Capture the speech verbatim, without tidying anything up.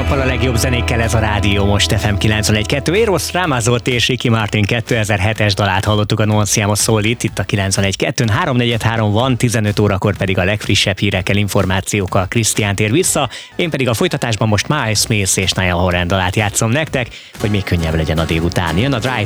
nappal a legjobb zenékkel, ez a rádió most ef em kilencvenegy kettő. Eros Ramazzotti és Ricky Martin kétezer-hetes dalát hallottuk, a Non Siamo Soli itt a kilencvenegy kettőn. három negyven három van, tizenöt órakor pedig a legfrissebb hírekkel, információkkal Krisztián tér vissza. Én pedig a folytatásban most Miles Smith és Niall Horan dalát játszom nektek, hogy még könnyebb legyen a délután. Jön a Drive